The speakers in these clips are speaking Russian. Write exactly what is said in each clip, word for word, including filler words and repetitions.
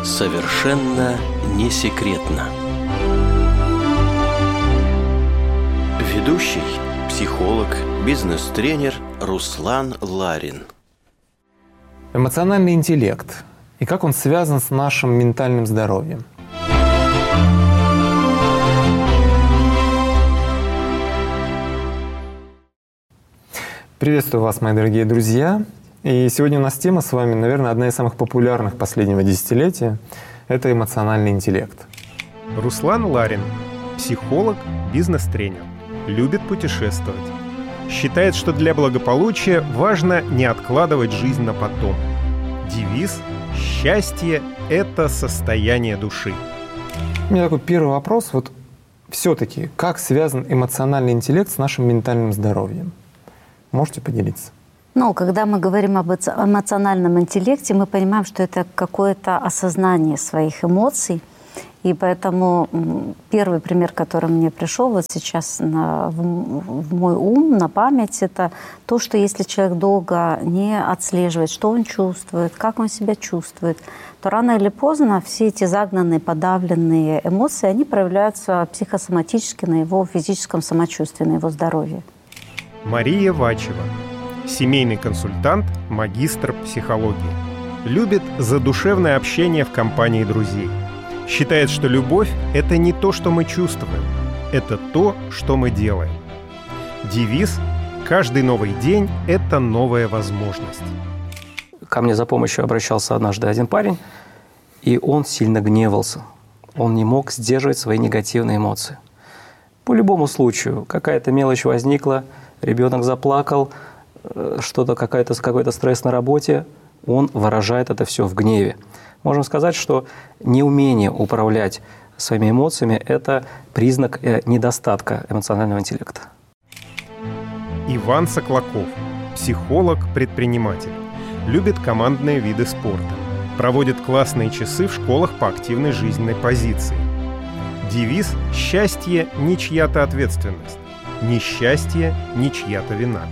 Совершенно не секретно. Ведущий, психолог, бизнес-тренер Руслан Ларин. Эмоциональный интеллект и как он связан с нашим ментальным здоровьем. Приветствую вас, мои дорогие друзья. И сегодня у нас тема с вами, наверное, одна из самых популярных последнего десятилетия – это эмоциональный интеллект. Руслан Ларин, психолог, бизнес-тренер, любит путешествовать. Считает, что для благополучия важно не откладывать жизнь на потом. Девиз «Счастье – это состояние души». У меня такой первый вопрос. Вот все-таки, как связан эмоциональный интеллект с нашим ментальным здоровьем? Можете поделиться? Ну, когда мы говорим об эмоциональном интеллекте, мы понимаем, что это какое-то осознание своих эмоций. И поэтому первый пример, который мне пришел вот сейчас на, в, в мой ум, на память, это то, что если человек долго не отслеживает, что он чувствует, как он себя чувствует, то рано или поздно все эти загнанные, подавленные эмоции, они проявляются психосоматически на его физическом самочувствии, на его здоровье. Мария Вачева, семейный консультант, магистр психологии. Любит задушевное общение в компании друзей. Считает, что любовь – это не то, что мы чувствуем, это то, что мы делаем. Девиз «Каждый новый день – это новая возможность». Ко мне за помощью обращался однажды один парень, и он сильно гневался. Он не мог сдерживать свои негативные эмоции. По любому случаю, какая-то мелочь возникла, ребенок заплакал, что-то, какой-то, какой-то стресс на работе, он выражает это все в гневе. Можем сказать, что неумение управлять своими эмоциями – это признак недостатка эмоционального интеллекта. Иван Соклаков, психолог-предприниматель. Любит командные виды спорта. Проводит классные часы в школах по активной жизненной позиции. Девиз «Счастье – не чья-то ответственность». Несчастье – не чья-то вина.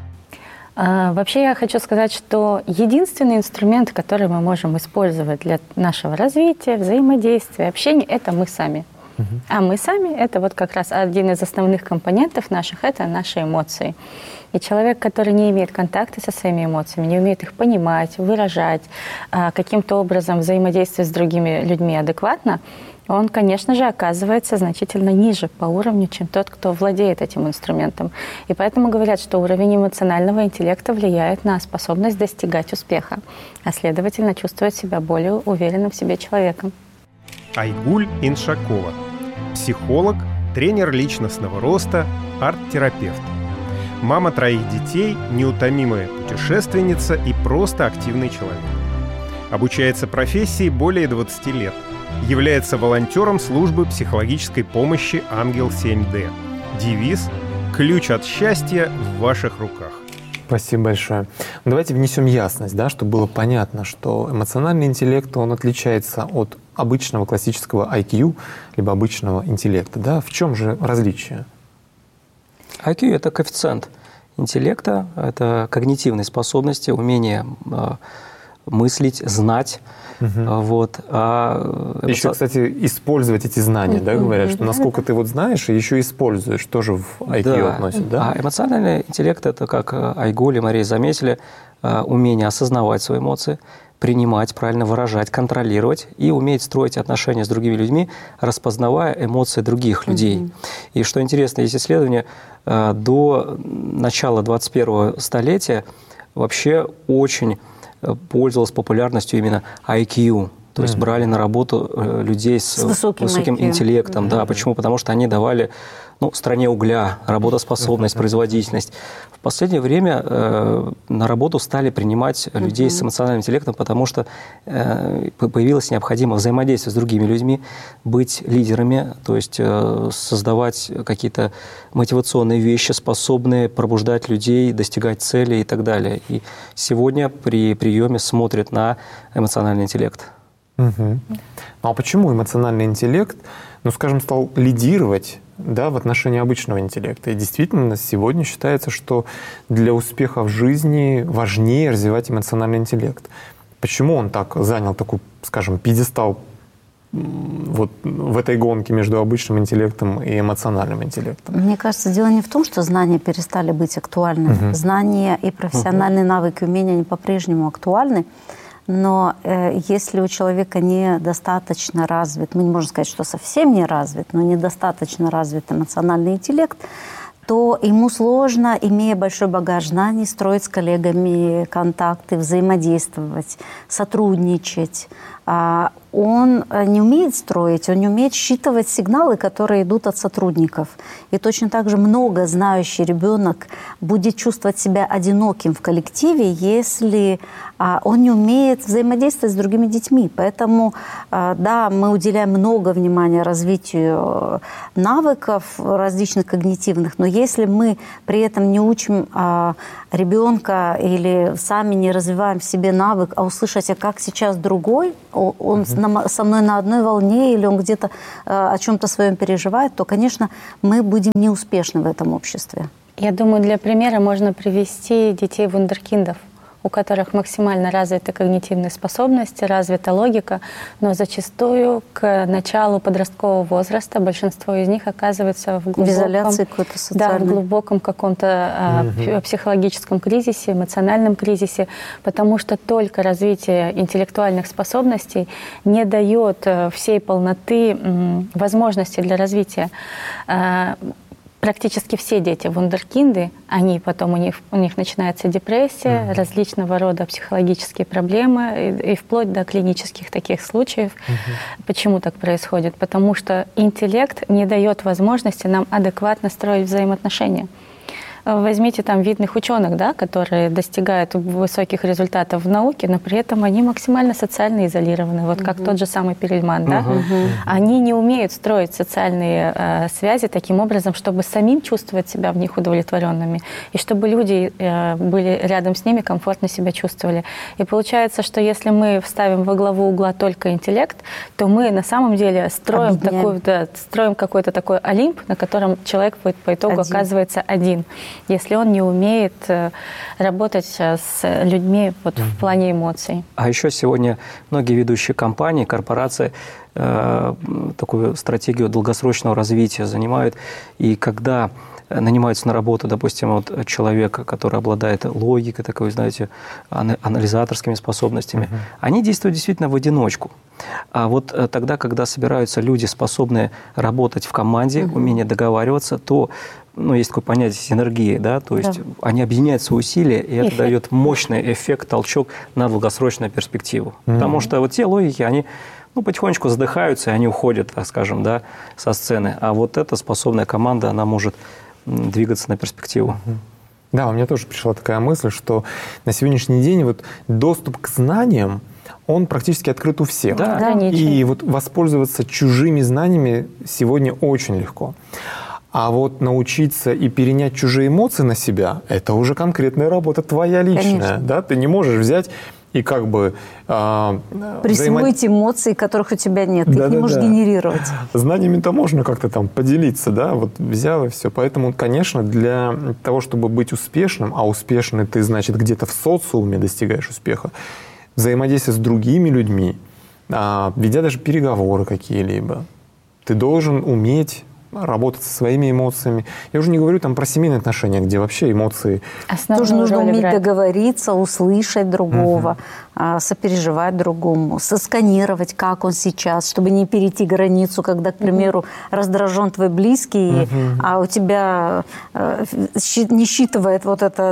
А, вообще я хочу сказать, что единственный инструмент, который мы можем использовать для нашего развития, взаимодействия, общения, это мы сами. Uh-huh. А мы сами – это вот как раз один из основных компонентов наших – это наши эмоции. И человек, который не имеет контакта со своими эмоциями, не умеет их понимать, выражать, каким-то образом взаимодействовать с другими людьми адекватно, он, конечно же, оказывается значительно ниже по уровню, чем тот, кто владеет этим инструментом. И поэтому говорят, что уровень эмоционального интеллекта влияет на способность достигать успеха, а следовательно, чувствовать себя более уверенным в себе человеком. Айгуль Иншакова, психолог, тренер личностного роста, арт-терапевт. Мама троих детей, неутомимая путешественница и просто активный человек. Обучается профессии более двадцати лет. Является волонтером службы психологической помощи «Ангел семь дэ». Девиз «Ключ от счастья в ваших руках». Спасибо большое. Давайте внесем ясность, да, чтобы было понятно, что эмоциональный интеллект, он отличается от обычного классического ай кью, либо обычного интеллекта. Да? В чем же различие? ай кью – это коэффициент интеллекта, это когнитивные способности, умение э, мыслить, знать. Uh-huh. Вот. А еще, кстати, использовать эти знания, uh-huh. да, говорят, что насколько ты вот знаешь, и еще используешь, тоже в ай кью да. относят, да? А эмоциональный интеллект – это, как Айгуль и Мария заметили, умение осознавать свои эмоции, принимать, правильно выражать, контролировать и уметь строить отношения с другими людьми, распознавая эмоции других людей. Uh-huh. И что интересно, есть исследования, до начала двадцать первого столетия вообще очень пользовалась популярностью именно ай кью. То есть mm-hmm. брали на работу людей с, с высоким, высоким интеллектом. Mm-hmm. Да, почему? Потому что они давали ну, стране угля, работоспособность, mm-hmm. производительность. В последнее время э, на работу стали принимать mm-hmm. людей с эмоциональным интеллектом, потому что э, появилось необходимо взаимодействие с другими людьми, быть лидерами, то есть э, создавать какие-то мотивационные вещи, способные пробуждать людей, достигать цели и так далее. И сегодня при приеме смотрят на эмоциональный интеллект. Угу. Ну а почему эмоциональный интеллект, ну скажем, стал лидировать, да, в отношении обычного интеллекта? И действительно сегодня считается, что для успеха в жизни важнее развивать эмоциональный интеллект. Почему он так занял такой, скажем, пьедестал вот в этой гонке между обычным интеллектом и эмоциональным интеллектом? Мне кажется, дело не в том, что знания перестали быть актуальны. Угу. Знания и профессиональные угу. навыки, умения, они по-прежнему актуальны. Но э, если у человека недостаточно развит, мы не можем сказать, что совсем не развит, но недостаточно развит эмоциональный интеллект, то ему сложно, имея большой багаж знаний, строить с коллегами контакты, взаимодействовать, сотрудничать. Он не умеет строить, он не умеет считывать сигналы, которые идут от сотрудников. И точно так же много знающий ребенок будет чувствовать себя одиноким в коллективе, если он не умеет взаимодействовать с другими детьми. Поэтому, да, мы уделяем много внимания развитию навыков различных когнитивных, но если мы при этом не учим ребенка или сами не развиваем в себе навык, а услышать, а как сейчас другой, он mm-hmm. со мной на одной волне или он где-то о чем-то своем переживает, то, конечно, мы будем неуспешны в этом обществе. Я думаю, для примера можно привести детей вундеркиндов, у которых максимально развиты когнитивные способности, развита логика, но зачастую к началу подросткового возраста большинство из них оказывается в глубоком, в изоляции какой-то социальной. Да, в глубоком каком-то угу. психологическом кризисе, эмоциональном кризисе, потому что только развитие интеллектуальных способностей не дает всей полноты возможностей для развития. Практически все дети вундеркинды, они потом у них, у них начинается депрессия, mm-hmm. различного рода психологические проблемы и, и вплоть до клинических таких случаев. Mm-hmm. Почему так происходит? Потому что интеллект не дает возможности нам адекватно строить взаимоотношения. Возьмите там видных ученых, да, которые достигают высоких результатов в науке, но при этом они максимально социально изолированы, вот как uh-huh. тот же самый Перельман. Да? Uh-huh. Они не умеют строить социальные э, связи таким образом, чтобы самим чувствовать себя в них удовлетворенными, и чтобы люди э, были рядом с ними, комфортно себя чувствовали. И получается, что если мы вставим во главу угла только интеллект, то мы на самом деле строим, такой, да, строим какой-то такой Олимп, на котором человек по, по итогу один. оказывается один. Если он не умеет работать с людьми вот mm-hmm. в плане эмоций. А еще сегодня многие ведущие компании, корпорации э, такую стратегию долгосрочного развития занимают. И когда нанимаются на работу, допустим, вот человека, который обладает логикой, такой, знаете, анализаторскими способностями, mm-hmm. они действуют действительно в одиночку. А вот тогда, когда собираются люди, способные работать в команде, mm-hmm. умение договариваться, то ну, есть такое понятие синергии, да, то есть да. они объединяют свои усилия, и это эффект. дает мощный эффект, толчок на долгосрочную перспективу. Mm-hmm. Потому что вот те логики, они ну, потихонечку задыхаются, и они уходят, так скажем, да, со сцены. А вот эта способная команда, она может двигаться на перспективу. Mm-hmm. Да, у меня тоже пришла такая мысль, что на сегодняшний день вот доступ к знаниям, он практически открыт у всех. Да. Да, и вот воспользоваться чужими знаниями сегодня очень легко. А вот научиться и перенять чужие эмоции на себя, это уже конкретная работа твоя личная. Да? Ты не можешь взять и как бы... Э, присвоить взаимо... эмоции, которых у тебя нет. Ты да, их не да, можешь да. генерировать. Знаниями-то можно как-то там поделиться, да, вот взял и все. Поэтому, конечно, для того, чтобы быть успешным, а успешный ты, значит, где-то в социуме достигаешь успеха, взаимодействие с другими людьми, э, ведя даже переговоры какие-либо, ты должен уметь работать со своими эмоциями. Я уже не говорю там про семейные отношения, где вообще эмоции... Основную тоже нужно уметь играть. Договориться, услышать другого, uh-huh. сопереживать другому, сосканировать, как он сейчас, чтобы не перейти границу, когда, к примеру, uh-huh. раздражен твой близкий, uh-huh. а у тебя не считывает вот этот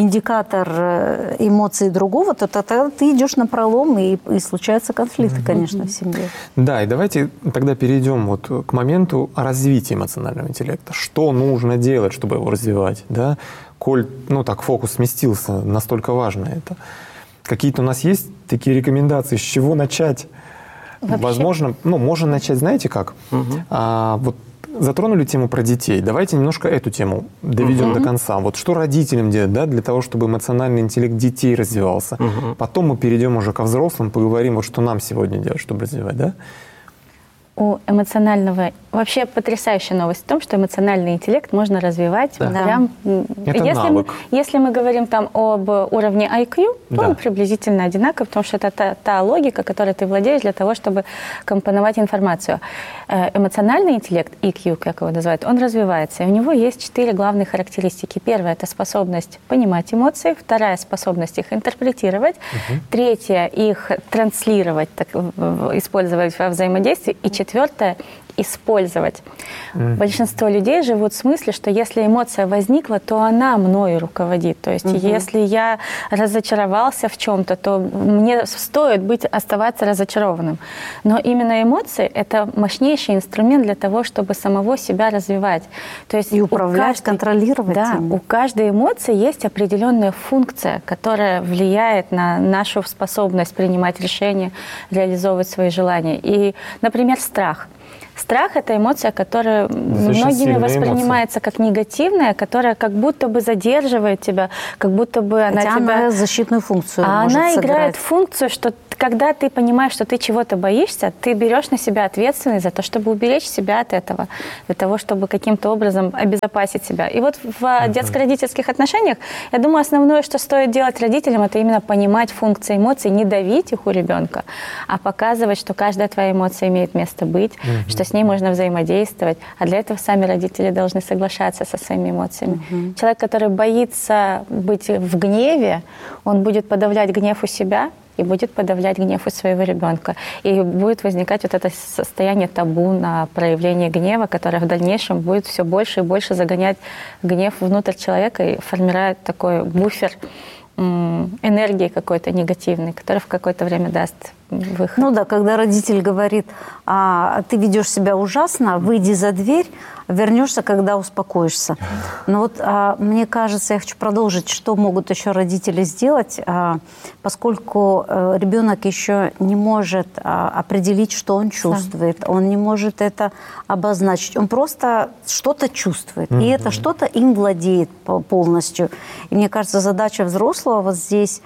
индикатор эмоций другого, то тогда ты идешь на пролом, и, и случаются конфликты, uh-huh. конечно, в семье. Да, и давайте тогда перейдем вот к моменту развития эмоционального интеллекта. Что нужно делать, чтобы его развивать? Да? Коль, ну так, фокус сместился, настолько важно это. Какие-то у нас есть такие рекомендации, с чего начать? Вообще? Возможно, ну, можно начать, знаете как? Угу. А, вот затронули тему про детей. Давайте немножко эту тему доведем угу. до конца. Вот что родителям делать, да, для того, чтобы эмоциональный интеллект детей развивался. Угу. Потом мы перейдем уже ко взрослым, поговорим, вот что нам сегодня делать, чтобы развивать, да? У эмоционального... Вообще потрясающая новость в том, что эмоциональный интеллект можно развивать Да. прям... Это если, мы, навык. если мы говорим там об уровне ай кью, то Да. он приблизительно одинаков, потому что это та, та логика, которой ты владеешь для того, чтобы компоновать информацию. Э, Эмоциональный интеллект, ай кью, как его называют, он развивается. И у него есть четыре главные характеристики. Первая – это способность понимать эмоции. Вторая – способность их интерпретировать. Угу. Третья – их транслировать, так, использовать во взаимодействии. И четвертое – использовать. Mm-hmm. Большинство людей живут в смысле, что если эмоция возникла, то она мною руководит. То есть mm-hmm. если я разочаровался в чем-то, то мне стоит быть, оставаться разочарованным. Но именно эмоции – это мощнейший инструмент для того, чтобы самого себя развивать. То есть и управлять, каждой, контролировать. Да, им. у каждой эмоции есть определенная функция, которая влияет на нашу способность принимать решения, реализовывать свои желания. И, например, страх. Страх – это эмоция, которая многими воспринимается эмоция. Как негативная, которая как будто бы задерживает тебя, как будто бы она Хотя тебя… она защитную функцию А может она сыграть. играет функцию, что когда ты понимаешь, что ты чего-то боишься, ты берешь на себя ответственность за то, чтобы уберечь себя от этого, для того, чтобы каким-то образом обезопасить себя. И вот в uh-huh. детско-родительских отношениях, я думаю, основное, что стоит делать родителям, это именно понимать функции эмоций, не давить их у ребенка, а показывать, что каждая твоя эмоция имеет место быть, uh-huh. что с ней можно взаимодействовать. А для этого сами родители должны соглашаться со своими эмоциями. Uh-huh. Человек, который боится быть в гневе, он будет подавлять гнев у себя, и будет подавлять гнев у своего ребенка. И будет возникать вот это состояние табу на проявление гнева, которое в дальнейшем будет все больше и больше загонять гнев внутрь человека и формирует такой буфер энергии какой-то негативной, который в какое-то время даст выход. Ну да, когда родитель говорит, а, ты ведешь себя ужасно, выйди за дверь, вернешься, когда успокоишься. Но вот а, мне кажется, я хочу продолжить, что могут еще родители сделать, а, поскольку а, ребенок еще не может а, определить, что он чувствует, да. он не может это обозначить, он просто что-то чувствует, mm-hmm. и это что-то им владеет полностью. И мне кажется, задача взрослого вот здесь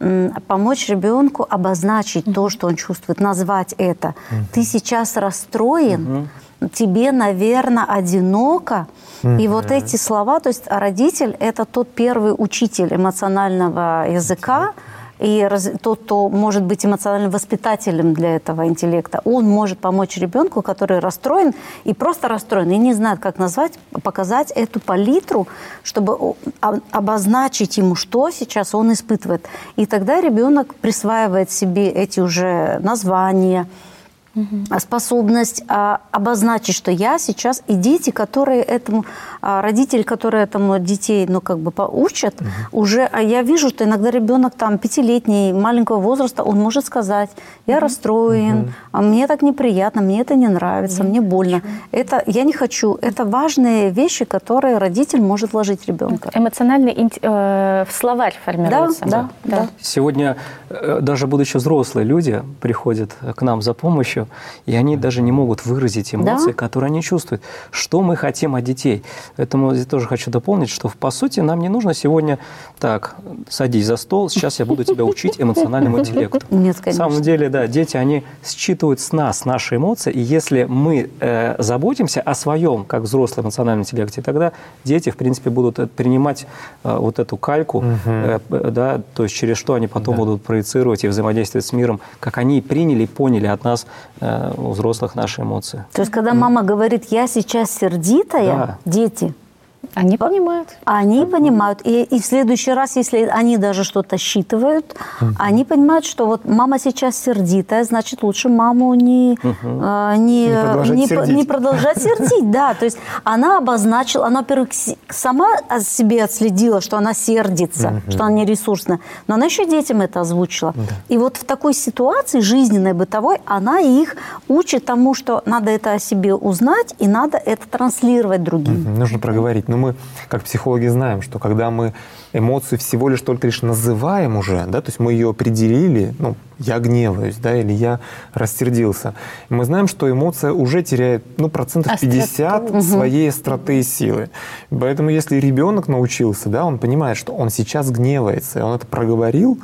помочь ребенку обозначить mm-hmm. то, что он чувствует, назвать это. Mm-hmm. Ты сейчас расстроен, mm-hmm. тебе, наверное, одиноко. Mm-hmm. И вот эти слова, то есть родитель – это тот первый учитель эмоционального языка, и раз, тот, кто может быть эмоциональным воспитателем для этого интеллекта, он может помочь ребенку, который расстроен, и просто расстроен, и не знает, как назвать, показать эту палитру, чтобы обозначить ему, что сейчас он испытывает. И тогда ребенок присваивает себе эти уже названия, угу. способность а, обозначить, что я сейчас, и дети, которые этому, а, родители, которые этому детей, ну, как бы поучат, угу. уже, а я вижу, что иногда ребенок там пятилетний, маленького возраста, он может сказать, я угу. расстроен, угу. а мне так неприятно, мне это не нравится, угу. мне больно. Угу. Это я не хочу. Это важные вещи, которые родитель может вложить в ребенка. Эмоциональный э, словарь формируется. Да, да, да. Сегодня э, даже будучи взрослые люди приходят к нам за помощью, и они даже не могут выразить эмоции, да? которые они чувствуют. Что мы хотим от детей? Поэтому я тоже хочу дополнить, что, по сути, нам не нужно сегодня так, садись за стол, сейчас я буду тебя учить эмоциональному интеллекту. Нет, конечно. На самом деле, да, дети, они считывают с нас наши эмоции, и если мы э, заботимся о своем, как взрослом, эмоциональном интеллекте, тогда дети, в принципе, будут принимать э, вот эту кальку, угу. э, да, то есть через что они потом да. будут проецировать и взаимодействовать с миром, как они приняли и поняли от нас, э, у взрослых, наши эмоции. То есть, когда мама говорит, я сейчас сердитая, да. дети... Они понимают. Они понимают. И, и в следующий раз, если они даже что-то считывают, uh-huh. они понимают, что вот мама сейчас сердитая, значит, лучше маму не, uh-huh. а, не, не, продолжать не, сердить. не продолжать сердить. Да, то есть она обозначила, она, во-первых, сама о себе отследила, что она сердится, uh-huh. что она не ресурсная, но она еще детям это озвучила. Uh-huh. И вот в такой ситуации жизненной, бытовой, она их учит тому, что надо это о себе узнать и надо это транслировать другим. Uh-huh. Нужно проговорить. Но мы, как психологи, знаем, что когда мы эмоцию всего лишь только лишь называем уже, да, то есть мы ее определили, ну, я гневаюсь, да, или я рассердился, и мы знаем, что эмоция уже теряет, ну, процентов пятьдесят угу. своей остроты и силы. Поэтому если ребенок научился, да, он понимает, что он сейчас гневается, и он это проговорил, то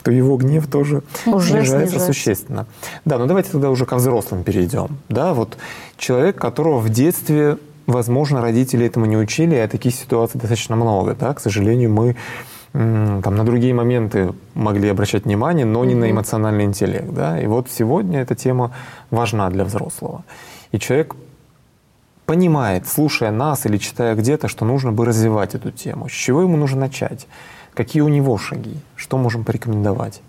то его гнев тоже Уже снижается снижается. существенно. Да, ну давайте тогда уже ко взрослым перейдем. Да, вот человек, которого в детстве, возможно, родители этому не учили, а таких ситуаций достаточно много. Да? К сожалению, мы м, там, на другие моменты могли обращать внимание, но не на эмоциональный интеллект. Да? И вот сегодня эта тема важна для взрослого. И человек понимает, слушая нас или читая где-то, что нужно бы развивать эту тему. С чего ему нужно начать? Какие у него шаги? Что можем порекомендовать?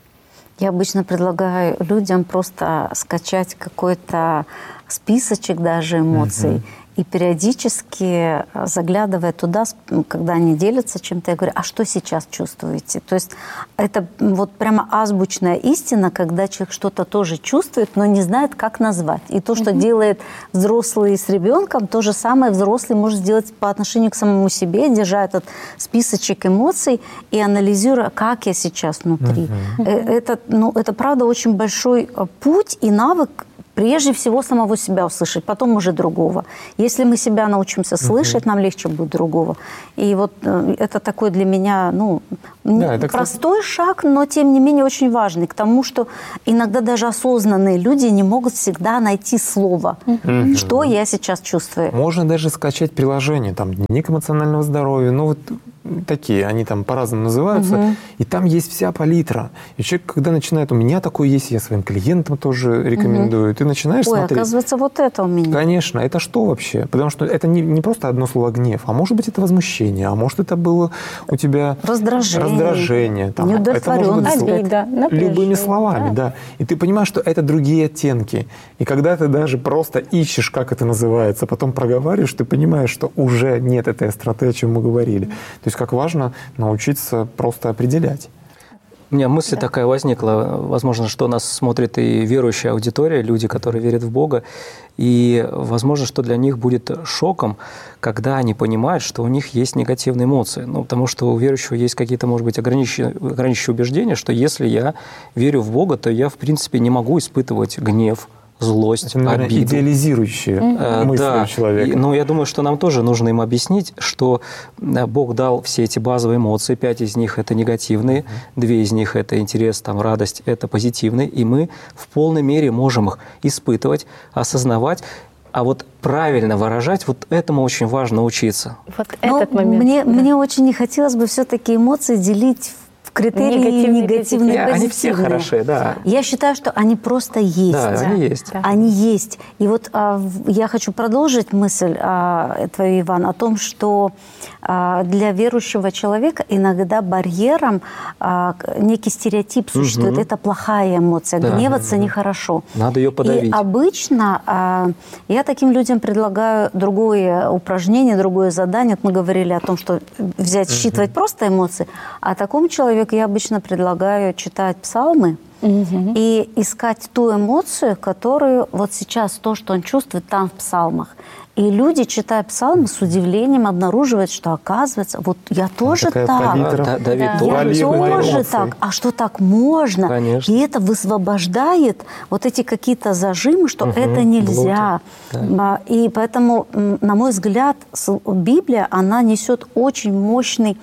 Я обычно предлагаю людям просто скачать какой-то списочек даже эмоций. И периодически, заглядывая туда, когда они делятся чем-то, я говорю, а что сейчас чувствуете? То есть это вот прямо азбучная истина, когда человек что-то тоже чувствует, но не знает, как назвать. И то, что mm-hmm. делает взрослый с ребенком, то же самое взрослый может сделать по отношению к самому себе, держа этот списочек эмоций и анализируя, как я сейчас внутри. Mm-hmm. Это, ну, это, правда, очень большой путь и навык, прежде всего самого себя услышать, потом уже другого. Если мы себя научимся слышать, uh-huh. нам легче будет другого. И вот э, это такой для меня, ну, да, это, простой кстати... шаг, но тем не менее очень важный. К тому, что иногда даже осознанные люди не могут всегда найти слово, uh-huh. что я сейчас чувствую. Можно даже скачать приложение, там, дневник эмоционального здоровья, ну вот такие, они там по-разному называются, угу. и там есть вся палитра. И человек, когда начинает, у меня такое есть, я своим клиентам тоже рекомендую, угу. ты начинаешь Ой, смотреть. Оказывается, вот это у меня. Конечно, это что вообще? Потому что это не, не просто одно слово гнев, а может быть это возмущение, а может это было у тебя раздражение, раздражение там, неудовлетворенность, обида, любыми словами, да. да. И ты понимаешь, что это другие оттенки. И когда ты даже просто ищешь, как это называется, потом проговариваешь, ты понимаешь, что уже нет этой остроты, о чем мы говорили. То есть как важно научиться просто определять. У меня мысль да. такая возникла, возможно, что нас смотрит и верующая аудитория, люди, которые верят в Бога, и возможно, что для них будет шоком, когда они понимают, что у них есть негативные эмоции. Ну, потому что у верующего есть какие-то, может быть, ограничивающие, ограничивающие убеждения, что если я верю в Бога, то я, в принципе, не могу испытывать гнев, злость, это, наверное, обиду. идеализирующие mm-hmm. мысли да. у человека. И, ну, я думаю, что нам тоже нужно им объяснить, что Бог дал все эти базовые эмоции, пять из них – это негативные, mm-hmm. две из них – это интерес, там, радость, это позитивные, и мы в полной мере можем их испытывать, осознавать. А вот правильно выражать, вот этому очень важно учиться. Вот этот момент. Мне, да. мне очень не хотелось бы все-таки эмоции делить в критерии негативные, негативные, позитивные. Они все хороши, да. Я считаю, что они просто есть. Да, да. они есть. Да. Они есть. И вот а, я хочу продолжить мысль а, твою, Иван, о том, что а, для верующего человека иногда барьером а, некий стереотип существует. Угу. Это плохая эмоция. Да. Гневаться нехорошо. Надо ее подавить. И обычно а, я таким людям предлагаю другое упражнение, другое задание. Вот мы говорили о том, что взять, считывать угу. просто эмоции, а такому человеку я обычно предлагаю читать псалмы угу. и искать ту эмоцию, которую вот сейчас, то, что он чувствует там в псалмах. И люди, читая псалмы, с удивлением обнаруживают, что оказывается, вот я тоже так, палитра, да, я тоже так, а что так можно? Конечно. И это высвобождает вот эти какие-то зажимы, что угу. это нельзя. Да. И поэтому, на мой взгляд, Библия, она несет очень мощный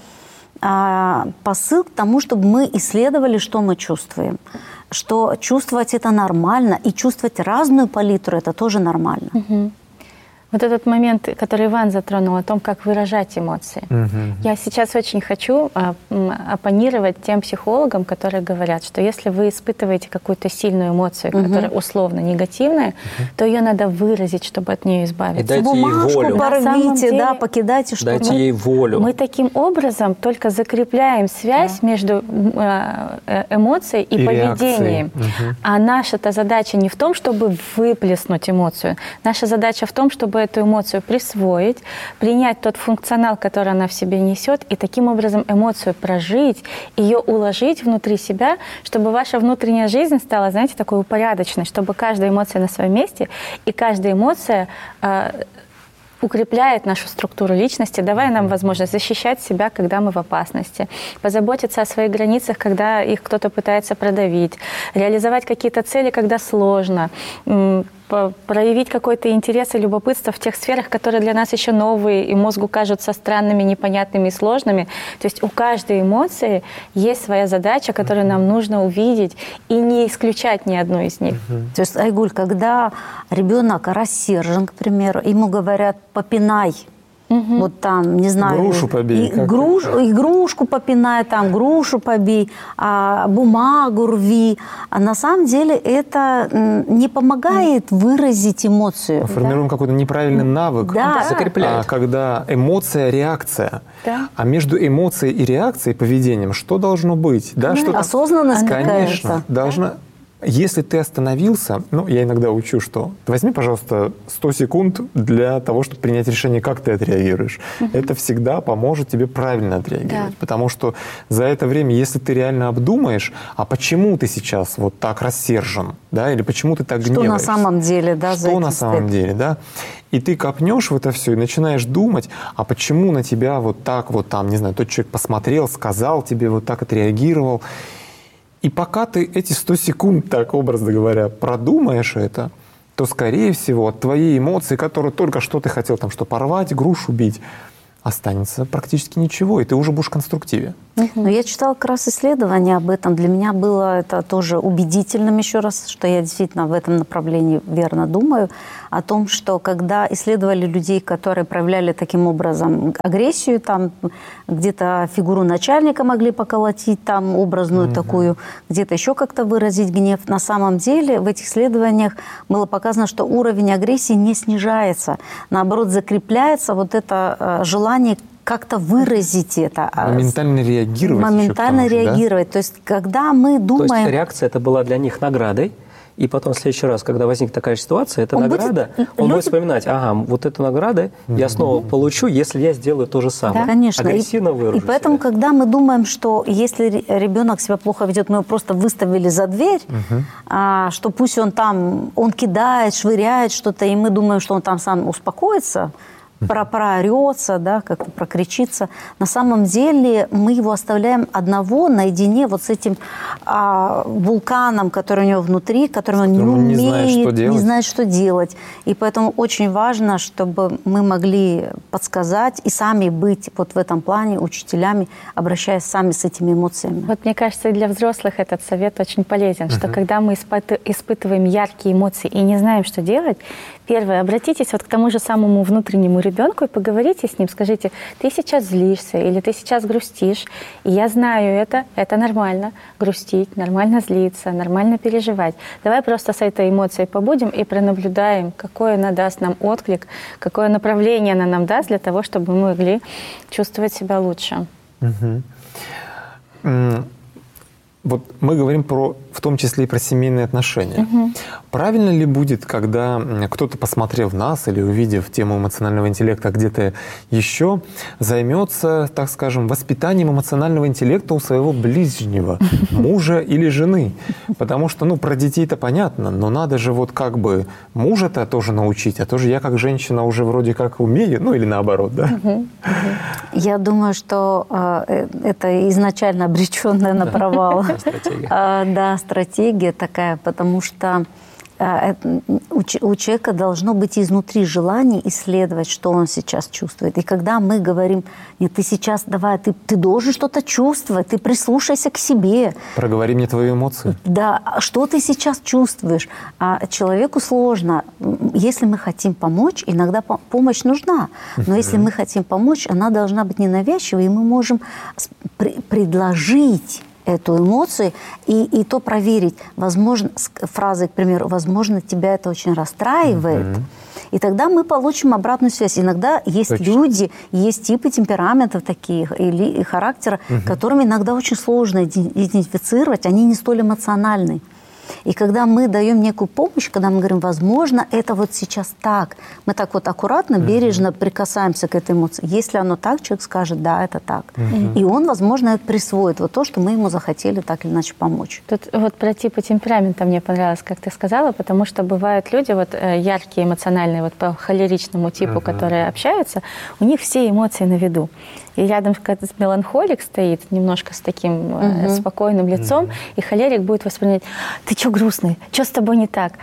посыл к тому, чтобы мы исследовали, что мы чувствуем. Что чувствовать это нормально, и чувствовать разную палитру это тоже нормально. Угу. Вот этот момент, который Иван затронул, о том, как выражать эмоции. Угу. Я сейчас очень хочу а, оппонировать тем психологам, которые говорят, что если вы испытываете какую-то сильную эмоцию, угу. которая условно негативная, угу. то ее надо выразить, чтобы от нее избавиться. И дайте ей волю. Порвите, деле, да, покидайте что-то. Дайте ей волю. Мы таким образом только закрепляем связь да. между эмоцией и, и поведением. Угу. А наша-то задача не в том, чтобы выплеснуть эмоцию. Наша задача в том, чтобы эту эмоцию присвоить, принять тот функционал, который она в себе несет, и таким образом эмоцию прожить, ее уложить внутри себя, чтобы ваша внутренняя жизнь стала, знаете, такой упорядоченной, чтобы каждая эмоция на своем месте, и каждая эмоция э, укрепляет нашу структуру личности, давая нам возможность защищать себя, когда мы в опасности, позаботиться о своих границах, когда их кто-то пытается продавить, реализовать какие-то цели, когда сложно, проявить какой-то интерес и любопытство в тех сферах, которые для нас еще новые и мозгу кажутся странными, непонятными и сложными. То есть у каждой эмоции есть своя задача, которую нам нужно увидеть и не исключать ни одну из них. То есть, Айгуль, когда ребенок рассержен, к примеру, ему говорят «попинай», Угу. вот там, не знаю... Грушу побей. И, груш, игрушку попинай, там, грушу побей, а, бумагу рви. А на самом деле это не помогает выразить эмоцию. Мы формируем да? какой-то неправильный навык. Да. А, когда эмоция, реакция. Да. А между эмоцией и реакцией, поведением, что должно быть? Да, что осознанность какая-то. Конечно, должна... Если ты остановился, ну, я иногда учу, что возьми, пожалуйста, сто секунд для того, чтобы принять решение, как ты отреагируешь. Uh-huh. Это всегда поможет тебе правильно отреагировать. Да. Потому что за это время, если ты реально обдумаешь, а почему ты сейчас вот так рассержен, да, или почему ты так гневаешься? Что на самом деле, да, Что на самом деле, да? И ты копнешь в это все и начинаешь думать, а почему на тебя вот так вот там, не знаю, тот человек посмотрел, сказал тебе, вот так отреагировал. И пока ты эти сто секунд, так образно говоря, продумаешь это, то, скорее всего, от твоей эмоции, которую только что ты хотел там что порвать, грушу бить, останется практически ничего, и ты уже будешь конструктивнее. Но я читала как раз исследования об этом. Для меня было это тоже убедительным еще раз, что я действительно в этом направлении верно думаю, о том, что когда исследовали людей, которые проявляли таким образом агрессию, там где-то фигуру начальника могли поколотить, там образную mm-hmm. такую, где-то еще как-то выразить гнев, на самом деле в этих исследованиях было показано, что уровень агрессии не снижается, наоборот, закрепляется вот это желание как-то выразить это. Моментально реагировать. Моментально еще, реагировать. Да? То есть, когда мы думаем... То есть, реакция это была для них наградой, и потом в следующий раз, когда возникнет такая ситуация, эта он награда, будет, он люди... будет вспоминать, ага, вот эту награду mm-hmm. я снова получу, если я сделаю то же самое. Да, конечно. Агрессивно и, выражу и поэтому, себя. Когда мы думаем, что если ребенок себя плохо ведет, мы его просто выставили за дверь, mm-hmm. а, что пусть он там, он кидает, швыряет что-то, и мы думаем, что он там сам успокоится, Про, проорется, да, как-то прокричится. На самом деле мы его оставляем одного наедине вот с этим а, вулканом, который у него внутри, который он не умеет, не знает, что делать. не знает, что делать. И поэтому очень важно, чтобы мы могли подсказать и сами быть вот в этом плане учителями, обращаясь сами с этими эмоциями. Вот мне кажется, и для взрослых этот совет очень полезен, uh-huh. что когда мы испыт- испытываем яркие эмоции и не знаем, что делать, первое, обратитесь вот к тому же самому внутреннему ребенку и поговорите с ним, скажите, ты сейчас злишься или ты сейчас грустишь, и я знаю это, это нормально, грустить, нормально злиться, нормально переживать. Давай просто с этой эмоцией побудем и пронаблюдаем, какой она даст нам отклик, какое направление она нам даст для того, чтобы мы могли чувствовать себя лучше. Угу. Вот мы говорим про, в том числе и про семейные отношения. Угу. Правильно ли будет, когда кто-то, посмотрев нас или увидев тему эмоционального интеллекта где-то еще, займется, так скажем, воспитанием эмоционального интеллекта у своего ближнего, мужа или жены? Потому что, ну, про детей-то понятно, но надо же вот как бы мужа-то тоже научить, а тоже я как женщина уже вроде как умею, ну или наоборот, да? Угу. Я думаю, что э, это изначально обреченное на провал. Стратегия. А, да, стратегия такая, потому что а, у, у человека должно быть изнутри желание исследовать, что он сейчас чувствует. И когда мы говорим, нет, ты сейчас давай, ты, ты должен что-то чувствовать, ты прислушайся к себе. Проговори мне твои эмоции. Да, что ты сейчас чувствуешь? А человеку сложно. Если мы хотим помочь, иногда помощь нужна. Но если мы хотим помочь, она должна быть ненавязчивой, и мы можем предложить эту эмоцию и, и то проверить. Возможно, с фразой, к примеру, возможно, тебя это очень расстраивает. Mm-hmm. И тогда мы получим обратную связь. Иногда есть Точно. люди, есть типы темпераментов таких или и характера, mm-hmm. которыми иногда очень сложно идентифицировать, они не столь эмоциональны. И когда мы даем некую помощь, когда мы говорим, возможно, это вот сейчас так, мы так вот аккуратно, бережно mm-hmm. прикасаемся к этой эмоции. Если оно так, человек скажет, да, это так. Mm-hmm. И он, возможно, это присвоит, вот то, что мы ему захотели так или иначе помочь. Тут вот про типы темперамента мне понравилось, как ты сказала, потому что бывают люди вот яркие, эмоциональные, вот по холеричному типу, mm-hmm. которые общаются, у них все эмоции на виду. И рядом с меланхолик стоит, немножко с таким uh-huh. спокойным лицом, uh-huh. и холерик будет воспринимать, ты что грустный, что с тобой не так?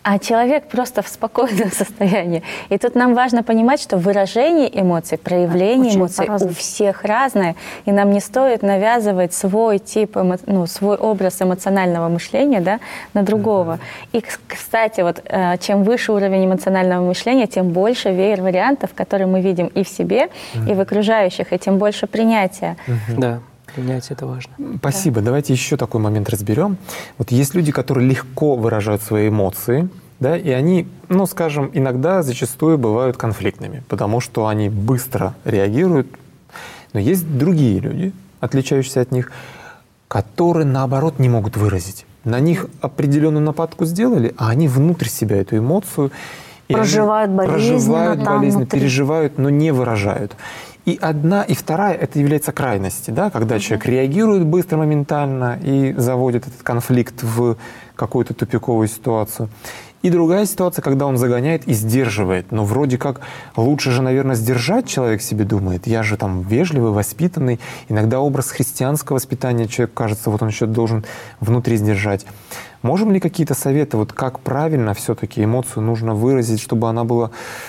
а человек просто в спокойном состоянии. И тут нам важно понимать, что выражение эмоций, проявление Очень эмоций по-разному. у всех разное, и нам не стоит навязывать свой тип, эмо... ну, свой образ эмоционального мышления, да, на другого. И, кстати, вот э, чем выше уровень эмоционального мышления, тем больше веер вариантов, которые мы видим и в себе, и в окружающих, и тем больше принятия. Да. Принять это важно. Спасибо. Да. Давайте еще такой момент разберем. Вот есть люди, которые легко выражают свои эмоции, да, и они, ну, скажем, иногда зачастую бывают конфликтными, потому что они быстро реагируют. Но есть другие люди, отличающиеся от них, которые, наоборот, не могут выразить. На них определенную нападку сделали, а они внутрь себя эту эмоцию и проживают болезненно, проживают там болезненно, внутри. переживают, но не выражают. И одна, и вторая — это является крайности, да, когда человек реагирует быстро, моментально и заводит этот конфликт в какую-то тупиковую ситуацию. И другая ситуация, когда он загоняет и сдерживает. Но вроде как лучше же, наверное, сдержать, человек себе думает. Я же там вежливый, воспитанный. Иногда образ христианского воспитания человек, кажется, вот он еще должен внутри сдержать. Можем ли какие-то советы, вот как правильно все-таки эмоцию нужно выразить, чтобы она была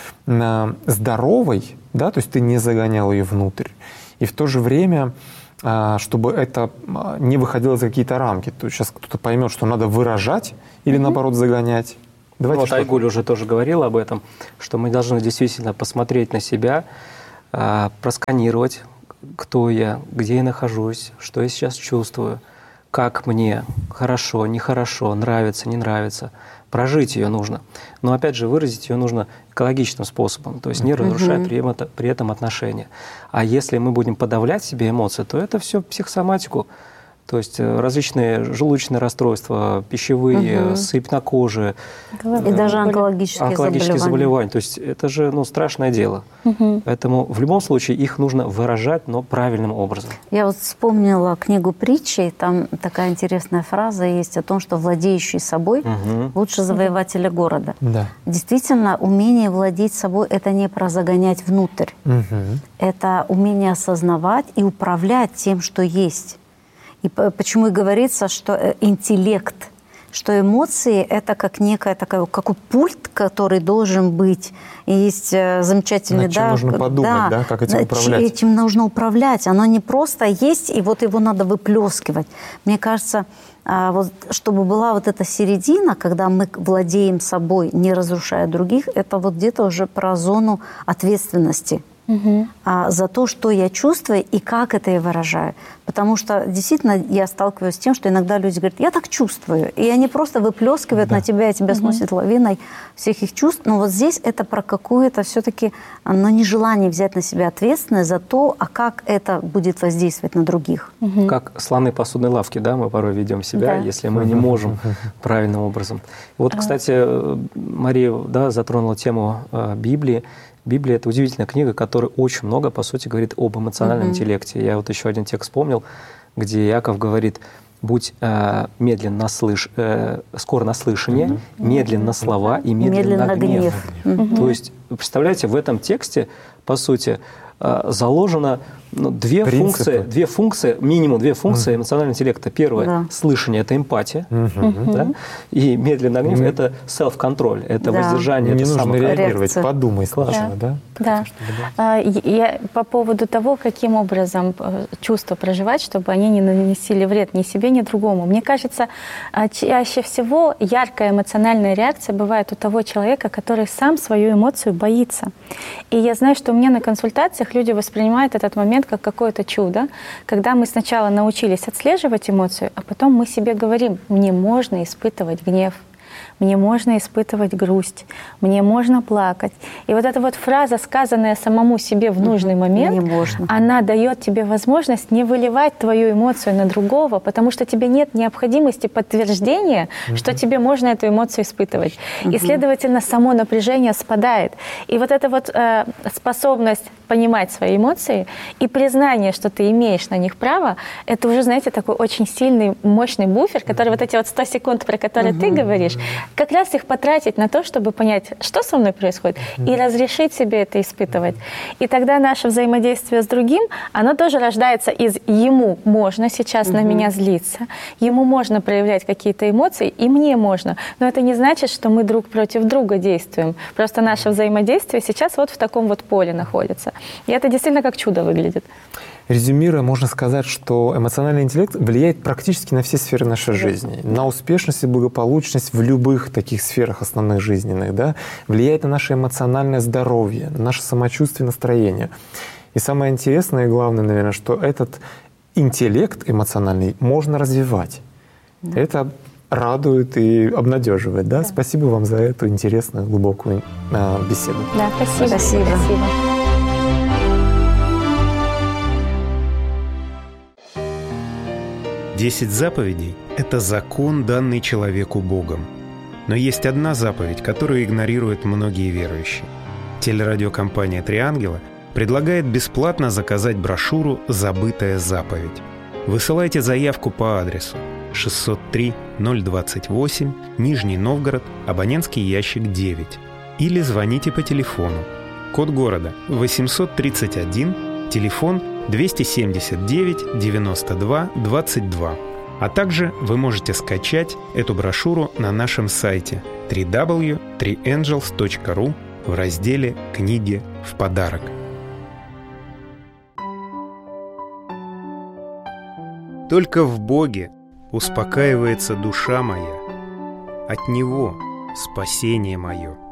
здоровой, да, то есть ты не загонял ее внутрь, и в то же время, чтобы это не выходило за какие-то рамки. То есть сейчас кто-то поймет, что надо выражать или, mm-hmm. наоборот, загонять. Давайте вот Айгуль уже тоже говорила об этом, что мы должны действительно посмотреть на себя, просканировать, кто я, где я нахожусь, что я сейчас чувствую, как мне, хорошо, нехорошо, нравится, не нравится. Прожить ее нужно. Но опять же, выразить ее нужно экологичным способом, то есть не разрушая при этом, при этом отношения. А если мы будем подавлять себе эмоции, то это все психосоматику. То есть различные желудочные расстройства, пищевые, угу. сыпь на коже. И даже онкологические, онкологические заболевания. заболевания. То есть это же ну, страшное дело. Угу. Поэтому в любом случае их нужно выражать, но правильным образом. Я вот вспомнила книгу притчей, там такая интересная фраза есть о том, что владеющий собой угу. лучше завоевателя города. Да. Действительно, умение владеть собой — это не про загонять внутрь. Угу. Это умение осознавать и управлять тем, что есть. И почему и говорится, что интеллект, что эмоции — это как некая такая, какой пульт, который должен быть. И есть замечательный... Над чем да, нужно подумать, да, да, как этим управлять. Этим нужно управлять. Оно не просто есть, и вот его надо выплескивать. Мне кажется, вот, чтобы была вот эта середина, когда мы владеем собой, не разрушая других, это вот где-то уже про зону ответственности. Угу. А, за то, что я чувствую и как это я выражаю. Потому что действительно я сталкиваюсь с тем, что иногда люди говорят: я так чувствую. И они просто выплескивают да. на тебя, и тебя угу. сносит лавиной всех их чувств. Но вот здесь это про какое-то все-таки ну, нежелание взять на себя ответственность за то, а как это будет воздействовать на других. Угу. Как слоны посудной лавки, да, мы порой ведем себя, да. если мы не можем правильным образом. Вот, кстати, Мария да, затронула тему Библии. Библия — это удивительная книга, которая очень много, по сути, говорит об эмоциональном mm-hmm. интеллекте. Я вот еще один текст вспомнил, где Иаков говорит: будь э, медлен на слыш... э, скоро на слышание, mm-hmm. медлен на слова и медлен, медлен на гнев. гнев. Mm-hmm. То есть, представляете, в этом тексте, по сути, э, заложено ну, две, функции, две функции, минимум две функции mm-hmm. эмоционального интеллекта. Первое да. — слышание — это эмпатия, mm-hmm. да? И медлен на гнев mm-hmm. — это self-control, это да. воздержание. Не это нужно само... реагировать, подумай сначала, да? Да. да. Я по поводу того, каким образом чувства проживать, чтобы они не наносили вред ни себе, ни другому. Мне кажется, чаще всего яркая эмоциональная реакция бывает у того человека, который сам свою эмоцию боится. И я знаю, что у меня на консультациях люди воспринимают этот момент как какое-то чудо, когда мы сначала научились отслеживать эмоцию, а потом мы себе говорим: мне можно испытывать гнев, мне можно испытывать грусть, мне можно плакать. И вот эта вот фраза, сказанная самому себе в нужный момент, она дает тебе возможность не выливать твою эмоцию на другого, потому что тебе нет необходимости подтверждения, mm-hmm. что тебе можно эту эмоцию испытывать. Mm-hmm. И, следовательно, само напряжение спадает. И вот эта вот э, способность понимать свои эмоции и признание, что ты имеешь на них право, это уже, знаете, такой очень сильный, мощный буфер, который вот эти вот сто секунд, про которые mm-hmm. ты говоришь, как раз их потратить на то, чтобы понять, что со мной происходит, mm-hmm. и разрешить себе это испытывать. И тогда наше взаимодействие с другим, оно тоже рождается из «ему можно сейчас mm-hmm. на меня злиться», ему можно проявлять какие-то эмоции, и мне можно. Но это не значит, что мы друг против друга действуем. Просто наше взаимодействие сейчас вот в таком вот поле находится. И это действительно как чудо выглядит. Резюмируя, можно сказать, что эмоциональный интеллект влияет практически на все сферы нашей жизни. На успешность и благополучность в любых таких сферах основных жизненных. Да? Влияет на наше эмоциональное здоровье, на наше самочувствие, настроение. И самое интересное и главное, наверное, что этот интеллект эмоциональный можно развивать. Да. Это радует и обнадеживает. Да? Да. Спасибо вам за эту интересную, глубокую э, беседу. Да, спасибо. Спасибо. спасибо. Десять заповедей – это закон, данный человеку Богом. Но есть одна заповедь, которую игнорируют многие верующие. Телерадиокомпания «Три ангела» предлагает бесплатно заказать брошюру «Забытая заповедь». Высылайте заявку по адресу шестьсот три ноль двадцать восемь, Нижний Новгород, абонентский ящик девять. Или звоните по телефону. Код города восемьсот тридцать один, телефон двести семьдесят девять девяносто два двадцать два. А также вы можете скачать эту брошюру на нашем сайте дабл ю дабл ю дабл ю точка три энджелс точка ру в разделе «Книги в подарок». Только в Боге успокаивается душа моя, от Него спасение мое.